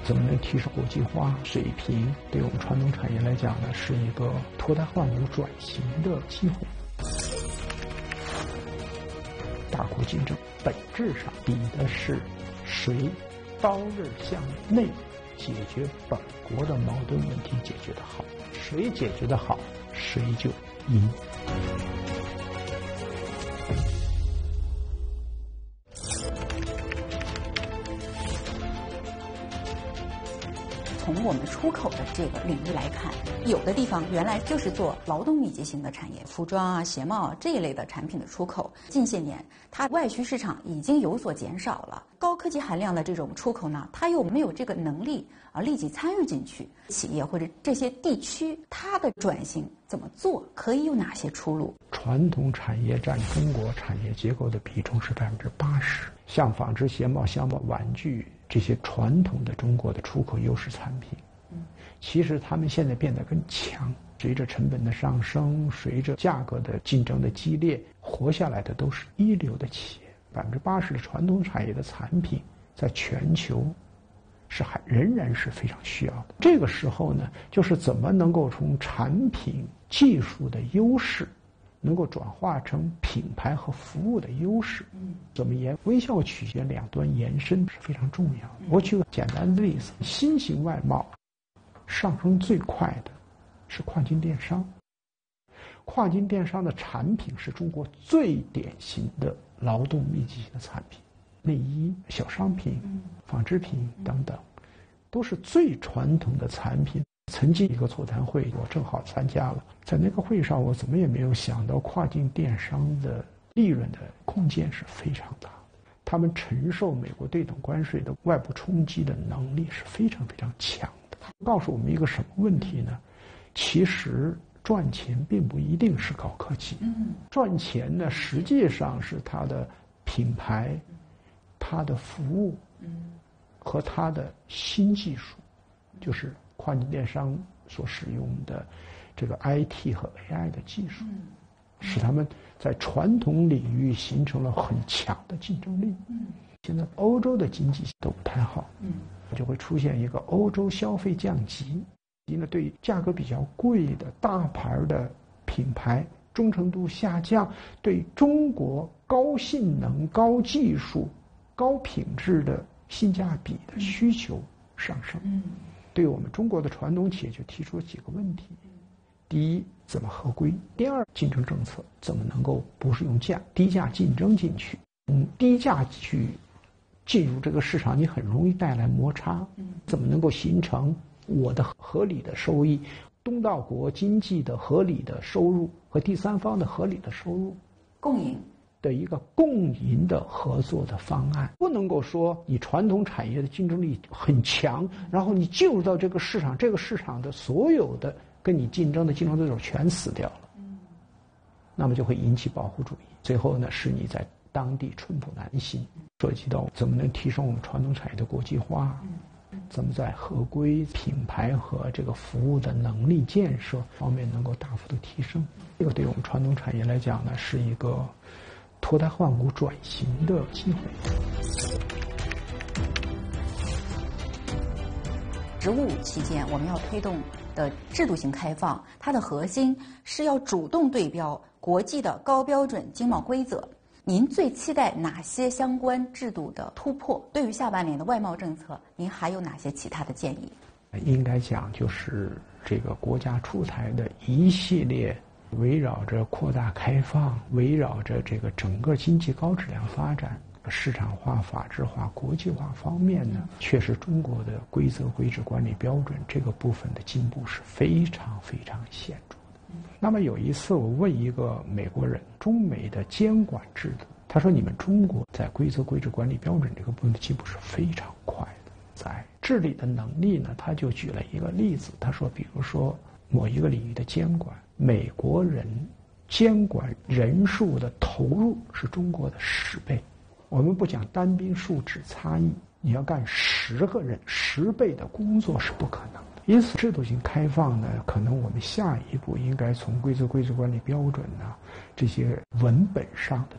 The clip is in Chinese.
怎么能提升国际化水平？对我们传统产业来讲呢，是一个脱胎换骨转型的机会。大国竞争本质上比的是谁刀刃向内解决本国的矛盾问题解决得好，谁解决得好，谁就赢。 从我们出口的这个领域来看，有的地方原来就是做劳动密集型的产业，服装啊、鞋帽啊这一类的产品的出口，近些年它外需市场已经有所减少了。高科技含量的这种出口呢，它又没有这个能力立即参与进去。企业或者这些地区，它的转型怎么做，可以有哪些出路？ 传统产业占中国产业结构的比重是80%，像纺织、鞋帽、箱包、玩具这些传统的中国的出口优势产品，其实他们现在变得更强。随着成本的上升，随着价格的竞争的激烈，活下来的都是一流的企业。80%的传统产业的产品在全球仍然是非常需要的。这个时候呢，就是怎么能够从产品技术的优势能够转化成品牌和服务的优势，怎么沿微笑曲线两端延伸是非常重要的。我举个简单的例子，新型外贸上升最快的是跨境电商。跨境电商的产品是中国最典型的劳动密集型的产品，内衣、小商品、纺织品等等，都是最传统的产品。曾经一个座谈会，我正好参加了，在那个会上，我怎么也没有想到跨境电商的利润的空间是非常大的，他们承受美国对等关税的外部冲击的能力是非常非常强的。告诉我们一个什么问题呢？其实赚钱并不一定是高科技，赚钱呢实际上是它的品牌、它的服务和它的新技术，就是跨境电商所使用的这个 IT 和 AI 的技术，使他们在传统领域形成了很强的竞争力。现在欧洲的经济都不太好，就会出现一个欧洲消费降级，因为对价格比较贵的大牌的品牌忠诚度下降，对中国高性能、高技术、高品质的性价比的需求上升。对我们中国的传统企业就提出了几个问题：第一，怎么合规；第二，竞争政策怎么能够不是用低价竞争进去，低价去进入这个市场，你很容易带来摩擦。怎么能够形成我的合理的收益，东道国经济的合理的收入和第三方的合理的收入， 共赢的一个共赢的合作的方案。不能够说你传统产业的竞争力很强，然后你进入到这个市场，这个市场的所有的跟你竞争的竞争对手全死掉了，那么就会引起保护主义，最后呢使你在当地寸步难行。涉及到怎么能提升我们传统产业的国际化，怎么在合规、品牌和这个服务的能力建设方面能够大幅度提升。这个对我们传统产业来讲呢，是一个脱胎换骨转型的机会。 职务期间我们要推动的制度性开放，它的核心是要主动对标国际的高标准经贸规则。您最期待哪些相关制度的突破？对于下半年的外贸政策，您还有哪些其他的建议？ 应该讲就是这个国家出台的一系列围绕着扩大开放，围绕着这个整个经济高质量发展、市场化、法治化、国际化方面呢，确实中国的规则、规制、管理标准这个部分的进步是非常非常显著的。那么有一次我问一个美国人，中美的监管制度，他说你们中国在规则、规制、管理标准这个部分的进步是非常快的。在治理的能力呢，他就举了一个例子，他说比如说某一个领域的监管，美国人监管人数的投入是中国的10倍。我们不讲单兵数指差异，你要干10个人10倍的工作是不可能的。因此制度性开放呢，可能我们下一步应该从规则、规制、管理标准呢这些文本上的